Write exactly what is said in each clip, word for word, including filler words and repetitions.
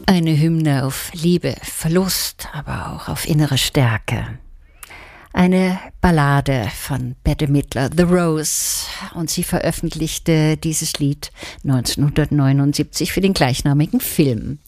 Eine Hymne auf Liebe, Verlust, aber auch auf innere Stärke. Eine Ballade von Bette Midler, The Rose, und sie veröffentlichte dieses Lied neunzehnhundertneunundsiebzig für den gleichnamigen Film.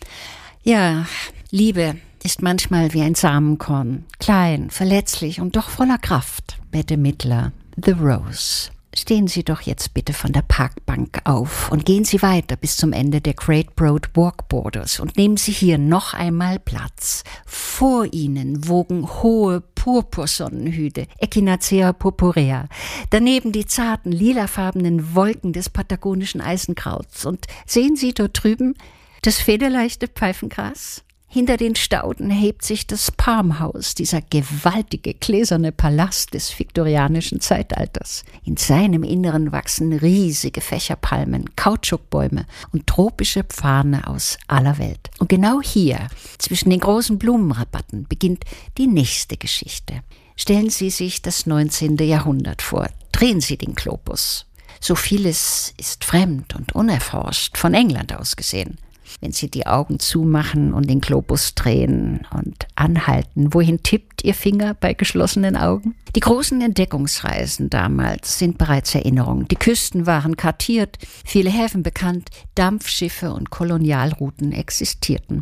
Ja, Liebe ist manchmal wie ein Samenkorn, klein, verletzlich und doch voller Kraft. Bette Midler, The Rose. Stehen Sie doch jetzt bitte von der Parkbank auf und gehen Sie weiter bis zum Ende der Great Broad Walkborders und nehmen Sie hier noch einmal Platz. Vor Ihnen wogen hohe Purpursonnenhüte, Echinacea purpurea, daneben die zarten lilafarbenen Wolken des patagonischen Eisenkrauts. Und sehen Sie dort drüben das federleichte Pfeifengras? Hinter den Stauden hebt sich das Palmhaus, dieser gewaltige gläserne Palast des viktorianischen Zeitalters. In seinem Inneren wachsen riesige Fächerpalmen, Kautschukbäume und tropische Pfahne aus aller Welt. Und genau hier, zwischen den großen Blumenrabatten, beginnt die nächste Geschichte. Stellen Sie sich das neunzehnte Jahrhundert vor. Drehen Sie den Globus. So vieles ist fremd und unerforscht, von England aus gesehen. Wenn Sie die Augen zumachen und den Globus drehen und anhalten, wohin tippt Ihr Finger bei geschlossenen Augen? Die großen Entdeckungsreisen damals sind bereits Erinnerung. Die Küsten waren kartiert, viele Häfen bekannt, Dampfschiffe und Kolonialrouten existierten.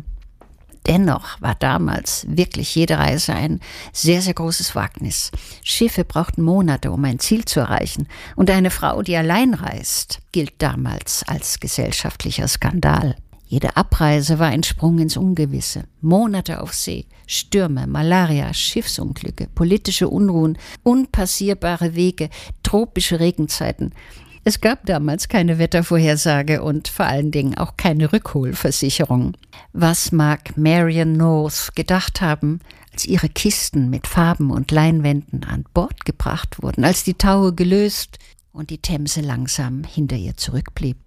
Dennoch war damals wirklich jede Reise ein sehr, sehr großes Wagnis. Schiffe brauchten Monate, um ein Ziel zu erreichen. Und eine Frau, die allein reist, gilt damals als gesellschaftlicher Skandal. Jede Abreise war ein Sprung ins Ungewisse. Monate auf See, Stürme, Malaria, Schiffsunglücke, politische Unruhen, unpassierbare Wege, tropische Regenzeiten. Es gab damals keine Wettervorhersage und vor allen Dingen auch keine Rückholversicherung. Was mag Marian North gedacht haben, als ihre Kisten mit Farben und Leinwänden an Bord gebracht wurden, als die Taue gelöst und die Themse langsam hinter ihr zurückblieb?